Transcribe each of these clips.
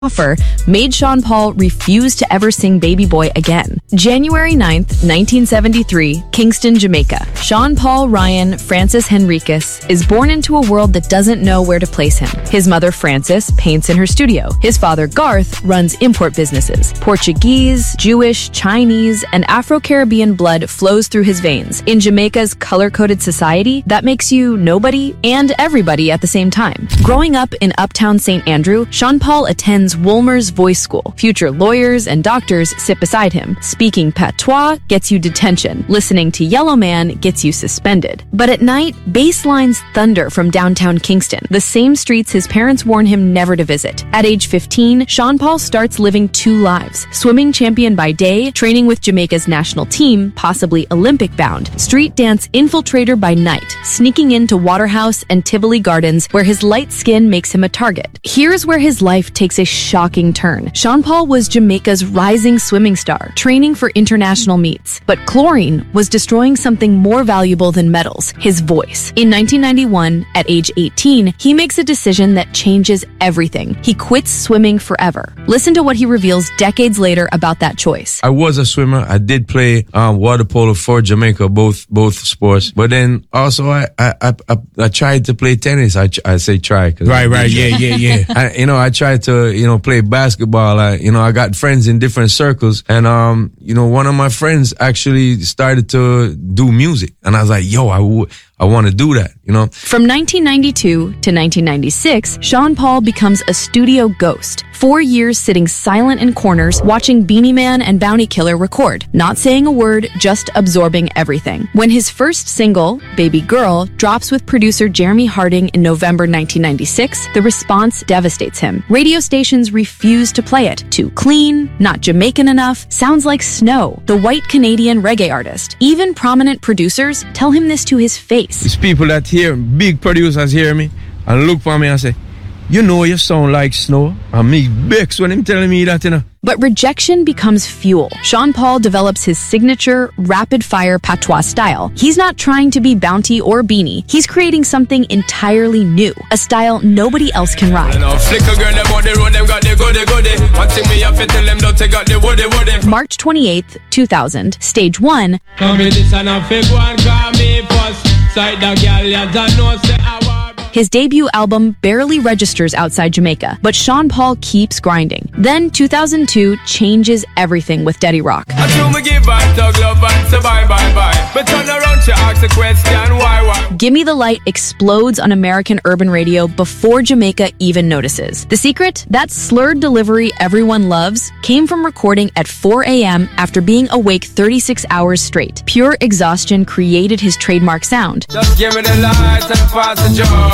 offer made Sean Paul refuse to ever sing Baby Boy again. January 9th, 1973, Kingston, Jamaica. Sean Paul Ryan Francis Henriquez is born into a world that doesn't know where to place him. His mother, Frances, paints in her studio. His father, Garth, runs import businesses. Portuguese, Jewish, Chinese, and Afro-Caribbean blood flows through his veins. In Jamaica's color-coded society, that makes you nobody and everybody at the same time. Growing up in uptown St. Andrew, Sean Paul attends Wolmer's Voice School. Future lawyers and doctors sit beside him. Speaking patois gets you detention. Listening to Yellow Man gets you suspended. But at night, bass lines thunder from downtown Kingston, the same streets his parents warn him never to visit. At age 15, Sean Paul starts living two lives. Swimming champion by day, training with Jamaica's national team, possibly Olympic bound. Street dance infiltrator by night, sneaking into Waterhouse and Tivoli Gardens where his light skin makes him a target. Here's where his life takes a shocking turn. Sean Paul was Jamaica's rising swimming star, training for international meets. But chlorine was destroying something more valuable than medals, his voice. In 1991, at age 18, he makes a decision that changes everything. He quits swimming forever. Listen to what he reveals decades later about that choice. I was a swimmer. I did play water polo for Jamaica, both sports. But then also I tried to play tennis. I say try. Right. Yeah. I tried to, play basketball. I got friends in different circles. And, one of my friends actually started to do music. And I was like, yo, I want to do that, From 1992 to 1996, Sean Paul becomes a studio ghost. 4 years sitting silent in corners, watching Beanie Man and Bounty Killer record, not saying a word, just absorbing everything. When his first single, Baby Girl, drops with producer Jeremy Harding in November 1996, the response devastates him. Radio stations refuse to play it. Too clean, not Jamaican enough, sounds like Snow, the white Canadian reggae artist. Even prominent producers tell him this to his face. It's people that hear, big producers hear me and look for me and say, you sound like Snow. And me vex when him telling me that, But rejection becomes fuel. Sean Paul develops his signature rapid-fire patois style. He's not trying to be Bounty or Beanie. He's creating something entirely new, a style nobody else can ride. March 28th, 2000, Stage 1. His debut album barely registers outside Jamaica, but Sean Paul keeps grinding. Then 2002 changes everything with Daddy Rock. Gimme the Light explodes on American urban radio before Jamaica even notices. The secret? That slurred delivery everyone loves came from recording at 4 a.m. after being awake 36 hours straight. Pure exhaustion created his trademark sound. Just give me the light and pass the joy.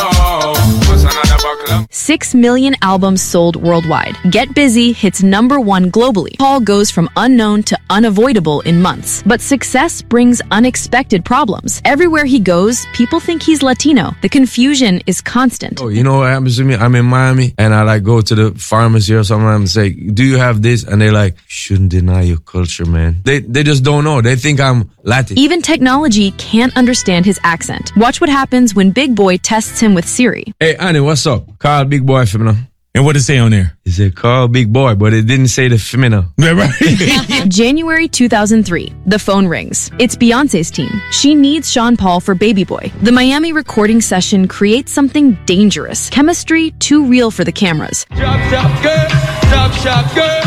6 million albums sold worldwide. Get Busy hits #1 globally. Paul goes from unknown to unavoidable in months. But success brings unexpected problems. Everywhere he goes, people think he's Latino. The confusion is constant. Oh, you know what happens to me? I'm in Miami and I go to the pharmacy or something and say, do you have this? And they're like, shouldn't deny your culture, man. They just don't know. They think I'm Latin. Even technology can't understand his accent. Watch what happens when Big Boy tests him with Siri. Hey, Annie, what's up? Call Big Boy for me now. And what did it say on there? It said call Big Boy, but it didn't say the femina. Right. January 2003. The phone rings. It's Beyonce's team. She needs Sean Paul for Baby Boy. The Miami recording session creates something dangerous. Chemistry too real for the cameras. Stop, girl. Stop, girl.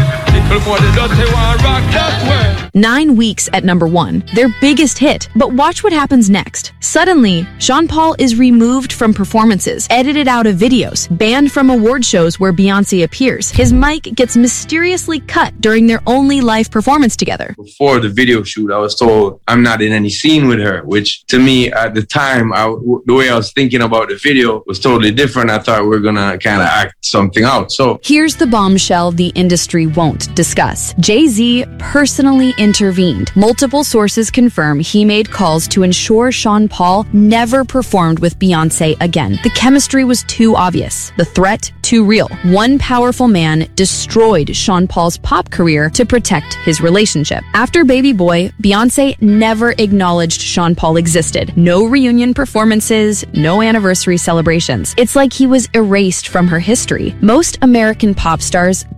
9 weeks at #1, their biggest hit. But watch what happens next. Suddenly, Sean Paul is removed from performances, edited out of videos, banned from award shows where Beyonce appears. His mic gets mysteriously cut during their only live performance together. Before the video shoot, I was told I'm not in any scene with her, which to me at the time, the way I was thinking about the video was totally different. I thought we were going to kind of act something out. So here's the bombshell the industry won't Discuss. Jay-Z personally intervened. Multiple sources confirm he made calls to ensure Sean Paul never performed with Beyoncé again. The chemistry was too obvious. The threat too real. One powerful man destroyed Sean Paul's pop career to protect his relationship. After Baby Boy, Beyoncé never acknowledged Sean Paul existed. No reunion performances, no anniversary celebrations. It's like he was erased from her history. Most American pop stars